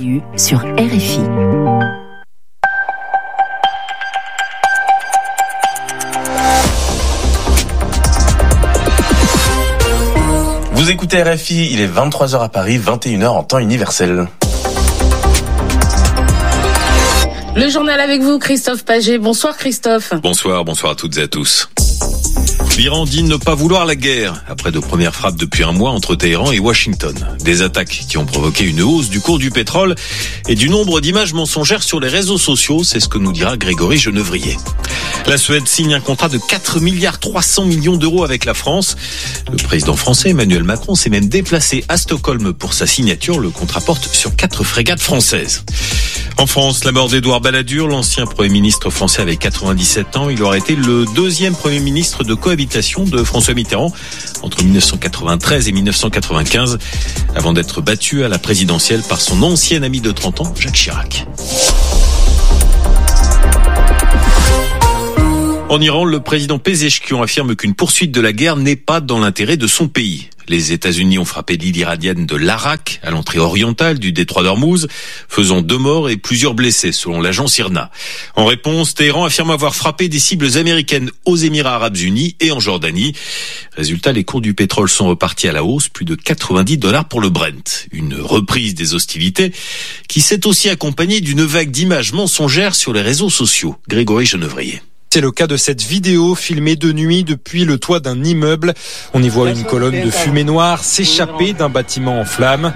RTU sur RFI. Vous écoutez RFI, il est 23h à Paris, 21h en temps universel. Le journal avec vous, Christophe Paget. Bonsoir Christophe. Bonsoir à toutes et à tous. L'Iran dit ne pas vouloir la guerre, après de premières frappes depuis un mois entre Téhéran et Washington. Des attaques qui ont provoqué une hausse du cours du pétrole et du nombre d'images mensongères sur les réseaux sociaux, c'est ce que nous dira Grégory Genevrier. La Suède signe un contrat de 4,3 milliards d'euros avec la France. Le président français Emmanuel Macron s'est même déplacé à Stockholm pour sa signature. Le contrat porte sur 4 frégates françaises. En France, la mort d'Édouard Balladur, l'ancien Premier ministre français avait 97 ans. Il aurait été le deuxième Premier ministre de cohabitation de François Mitterrand entre 1993 et 1995, avant d'être battu à la présidentielle par son ancien ami de 30 ans, Jacques Chirac. En Iran, le président Pezeshkian affirme qu'une poursuite de la guerre n'est pas dans l'intérêt de son pays. Les États-Unis ont frappé l'île iranienne de l'Arak, à l'entrée orientale du détroit d'Ormuz, faisant 2 morts et plusieurs blessés, selon l'agence IRNA. En réponse, Téhéran affirme avoir frappé des cibles américaines aux Émirats arabes unis et en Jordanie. Résultat, les cours du pétrole sont repartis à la hausse, plus de $90 pour le Brent. Une reprise des hostilités qui s'est aussi accompagnée d'une vague d'images mensongères sur les réseaux sociaux. Grégory Genevrier. C'est le cas de cette vidéo filmée de nuit depuis le toit d'un immeuble. On y voit une colonne de fumée noire s'échapper d'un bâtiment en flammes.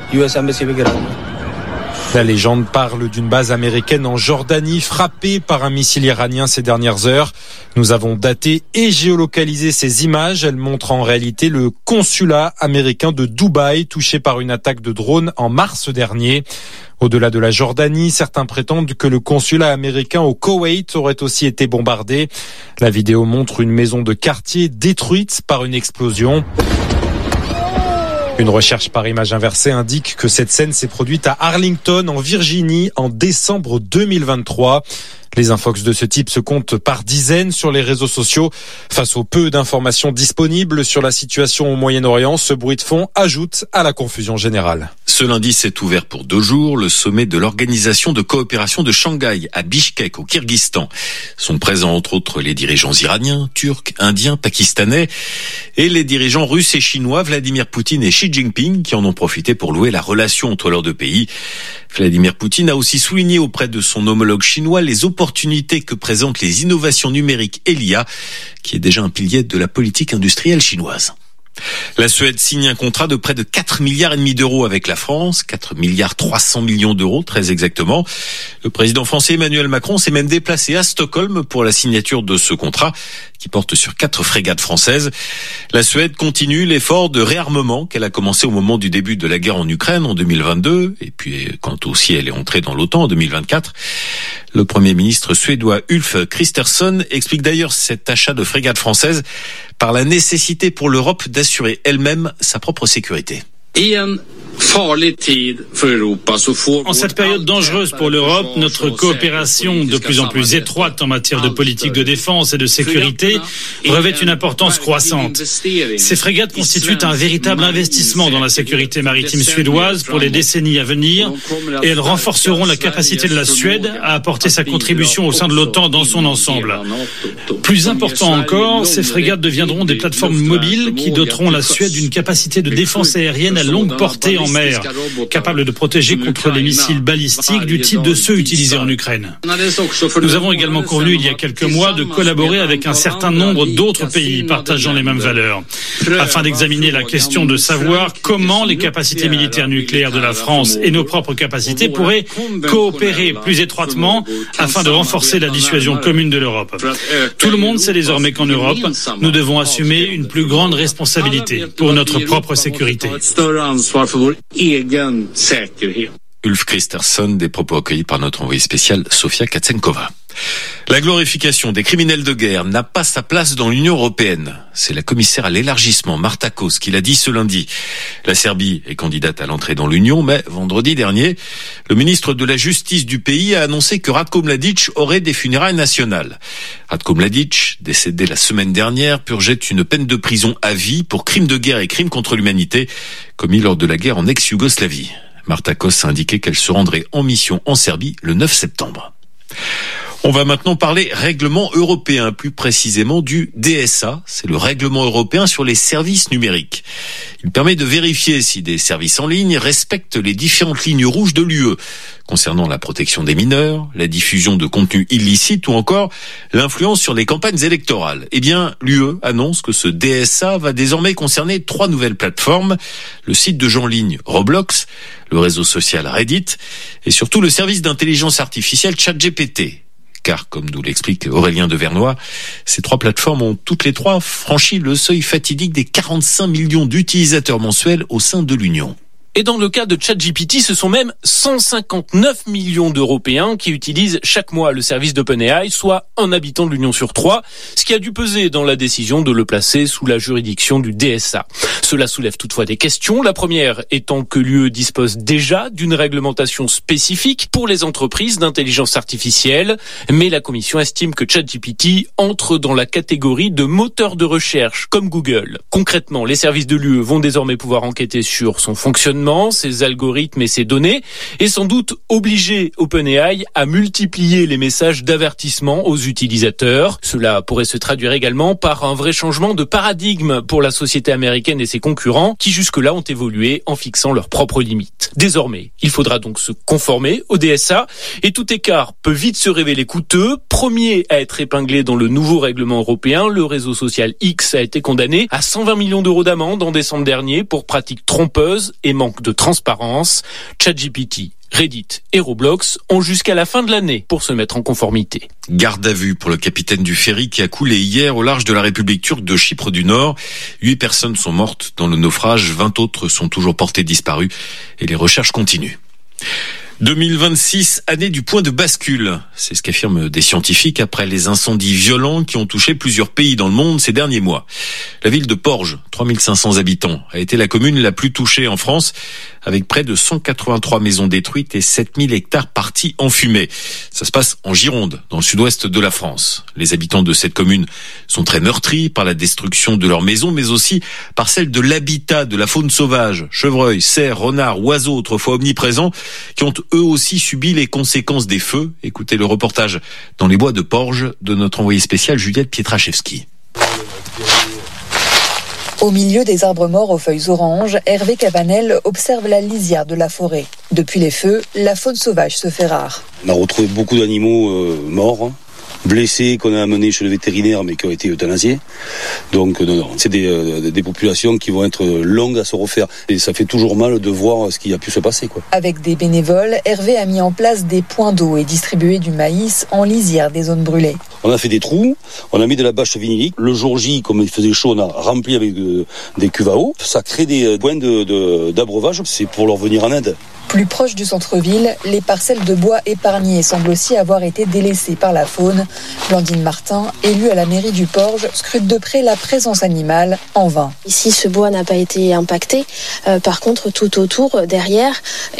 La légende parle d'une base américaine en Jordanie frappée par un missile iranien ces dernières heures. Nous avons daté et géolocalisé ces images. Elles montrent en réalité le consulat américain de Dubaï touché par une attaque de drone en mars dernier. Au-delà de la Jordanie, certains prétendent que le consulat américain au Koweït aurait aussi été bombardé. La vidéo montre une maison de quartier détruite par une explosion. Une recherche par image inversée indique que cette scène s'est produite à Arlington, en Virginie, en décembre 2023. Les infox de ce type se comptent par dizaines sur les réseaux sociaux. Face au peu d'informations disponibles sur la situation au Moyen-Orient, ce bruit de fond ajoute à la confusion générale. Ce lundi s'est ouvert pour 2 jours le sommet de l'Organisation de coopération de Shanghai à Bishkek, au Kirghizstan. Sont présents entre autres les dirigeants iraniens, turcs, indiens, pakistanais et les dirigeants russes et chinois, Vladimir Poutine et Xi Jinping, qui en ont profité pour louer la relation entre leurs deux pays. Vladimir Poutine a aussi souligné auprès de son homologue chinois les opportunités que présentent les innovations numériques et l'IA, qui est déjà un pilier de la politique industrielle chinoise. La Suède signe un contrat de près de 4,5 milliards d'euros avec la France, 4,3 milliards d'euros très exactement. Le président français Emmanuel Macron s'est même déplacé à Stockholm pour la signature de ce contrat qui porte sur 4 frégates françaises. La Suède continue l'effort de réarmement qu'elle a commencé au moment du début de la guerre en Ukraine en 2022 et puis quand aussi elle est entrée dans l'OTAN en 2024. Le Premier ministre suédois Ulf Kristersson explique d'ailleurs cet achat de frégates françaises par la nécessité pour l'Europe d'assurer elle-même sa propre sécurité. En cette période dangereuse pour l'Europe, notre coopération de plus en plus étroite en matière de politique de défense et de sécurité revêt une importance croissante. Ces frégates constituent un véritable investissement dans la sécurité maritime suédoise pour les décennies à venir et elles renforceront la capacité de la Suède à apporter sa contribution au sein de l'OTAN dans son ensemble. Plus important encore, ces frégates deviendront des plateformes mobiles qui doteront la Suède d'une capacité de défense aérienne à longue portée en mer, capable de protéger contre les missiles balistiques du type de ceux utilisés en Ukraine. Nous avons également convenu il y a quelques mois de collaborer avec un certain nombre d'autres pays partageant les mêmes valeurs, afin d'examiner la question de savoir comment les capacités militaires nucléaires de la France et nos propres capacités pourraient coopérer plus étroitement afin de renforcer la dissuasion commune de l'Europe. Tout le monde sait désormais qu'en Europe, nous devons assumer une plus grande responsabilité pour notre propre sécurité. Ulf Kristersson, des propos recueillis par notre envoyée spéciale Sofia Katsenkova. La glorification des criminels de guerre n'a pas sa place dans l'Union européenne. C'est la commissaire à l'élargissement, Marta Kos, qui l'a dit ce lundi. La Serbie est candidate à l'entrée dans l'Union, mais vendredi dernier, le ministre de la Justice du pays a annoncé que Ratko Mladic aurait des funérailles nationales. Ratko Mladic, décédé la semaine dernière, purgeait une peine de prison à vie pour crimes de guerre et crimes contre l'humanité commis lors de la guerre en ex-Yougoslavie. Marta Kos a indiqué qu'elle se rendrait en mission en Serbie le 9 septembre. On va maintenant parler règlement européen, plus précisément du DSA. C'est le règlement européen sur les services numériques. Il permet de vérifier si des services en ligne respectent les différentes lignes rouges de l'UE, concernant la protection des mineurs, la diffusion de contenus illicites ou encore l'influence sur les campagnes électorales. Eh bien, l'UE annonce que ce DSA va désormais concerner 3 nouvelles plateformes, le site de jeux en ligne Roblox, le réseau social Reddit et surtout le service d'intelligence artificielle ChatGPT. Car, comme nous l'explique Aurélien Devernois, ces 3 plateformes ont toutes les 3 franchi le seuil fatidique des 45 millions d'utilisateurs mensuels au sein de l'Union. Et dans le cas de ChatGPT, ce sont même 159 millions d'Européens qui utilisent chaque mois le service d'OpenAI, soit un habitant de l'Union sur 3, ce qui a dû peser dans la décision de le placer sous la juridiction du DSA. Cela soulève toutefois des questions. La première étant que l'UE dispose déjà d'une réglementation spécifique pour les entreprises d'intelligence artificielle, mais la Commission estime que ChatGPT entre dans la catégorie de moteur de recherche comme Google. Concrètement, les services de l'UE vont désormais pouvoir enquêter sur son fonctionnement, ses algorithmes et ses données, et sans doute obliger OpenAI à multiplier les messages d'avertissement aux utilisateurs. Cela pourrait se traduire également par un vrai changement de paradigme pour la société américaine et ses concurrents qui jusque-là ont évolué en fixant leurs propres limites. Désormais, il faudra donc se conformer au DSA et tout écart peut vite se révéler coûteux. Premier à être épinglé dans le nouveau règlement européen, le réseau social X a été condamné à 120 millions d'euros d'amende en décembre dernier pour pratiques trompeuses et manque de transparence. ChatGPT, Reddit et Roblox ont jusqu'à la fin de l'année pour se mettre en conformité. Garde à vue pour le capitaine du ferry qui a coulé hier au large de la République turque de Chypre du Nord. 8 personnes sont mortes dans le naufrage, 20 autres sont toujours portées disparues et les recherches continuent. 2026, année du point de bascule. C'est ce qu'affirment des scientifiques après les incendies violents qui ont touché plusieurs pays dans le monde ces derniers mois. La ville de Porges, 3500 habitants, a été la commune la plus touchée en France, avec près de 183 maisons détruites et 7000 hectares partis en fumée. Ça se passe en Gironde, dans le sud-ouest de la France. Les habitants de cette commune sont très meurtris par la destruction de leurs maisons, mais aussi par celle de l'habitat de la faune sauvage, chevreuils, cerfs, renards, oiseaux autrefois omniprésents, qui ont eux aussi subi les conséquences des feux. Écoutez le reportage dans les bois de Porges de notre envoyé spécial Juliette Pietraszewski. Au milieu des arbres morts aux feuilles oranges, Hervé Cabanel observe la lisière de la forêt. Depuis les feux, la faune sauvage se fait rare. On a retrouvé beaucoup d'animaux morts, blessés qu'on a amenés chez le vétérinaire mais qui ont été euthanasiés. Donc non, c'est des populations qui vont être longues à se refaire. Et ça fait toujours mal de voir ce qui a pu se passer, quoi. Avec des bénévoles, Hervé a mis en place des points d'eau et distribué du maïs en lisière des zones brûlées. On a fait des trous, on a mis de la bâche vinylique. Le jour J, comme il faisait chaud, on a rempli avec des cuves à eau. Ça crée des points d'abreuvage. C'est pour leur venir en aide. Plus proche du centre-ville, les parcelles de bois épargnées semblent aussi avoir été délaissées par la faune. Blandine Martin, élue à la mairie du Porges, scrute de près la présence animale, en vain. Ici, ce bois n'a pas été impacté. Par contre, tout autour, derrière,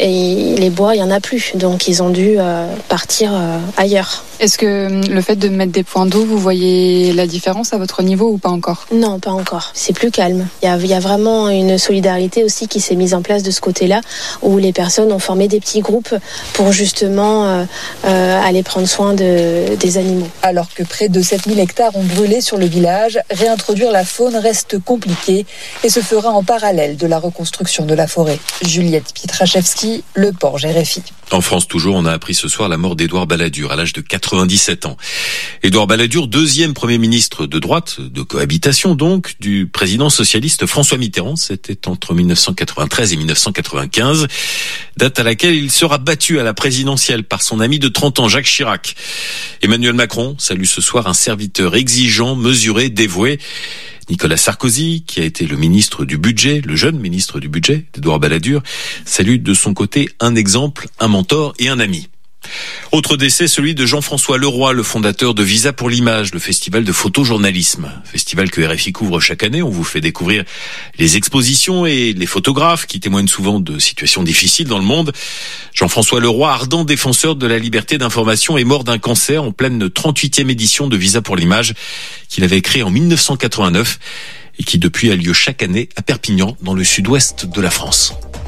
et les bois, il n'y en a plus. Donc, ils ont dû partir ailleurs. Est-ce que le fait de mettre des points d'eau, vous voyez la différence à votre niveau ou pas encore ? Non, pas encore. C'est plus calme. Il y a vraiment une solidarité aussi qui s'est mise en place de ce côté-là, où les personnes ont formé des petits groupes pour justement aller prendre soin des animaux. Alors que près de 7000 hectares ont brûlé sur le village, réintroduire la faune reste compliqué et se fera en parallèle de la reconstruction de la forêt. Juliette Pietraszewski, Le Porges, RFI. En France toujours, on a appris ce soir la mort d'Édouard Balladur à l'âge de 97 ans. Édouard Balladur, deuxième Premier ministre de droite, de cohabitation donc, du président socialiste François Mitterrand. C'était entre 1993 et 1995, date à laquelle il sera battu à la présidentielle par son ami de 30 ans, Jacques Chirac. Emmanuel Macron salue ce soir un serviteur exigeant, mesuré, dévoué. Nicolas Sarkozy, qui a été le ministre du budget, le jeune ministre du budget d'Édouard Balladur, salue de son côté un exemple, un mentor et un ami. Autre décès, celui de Jean-François Leroy, le fondateur de Visa pour l'image, le festival de photojournalisme. Festival que RFI couvre chaque année. On vous fait découvrir les expositions et les photographes qui témoignent souvent de situations difficiles dans le monde. Jean-François Leroy, ardent défenseur de la liberté d'information, est mort d'un cancer en pleine 38e édition de Visa pour l'image qu'il avait créé en 1989 et qui depuis a lieu chaque année à Perpignan dans le sud-ouest de la France.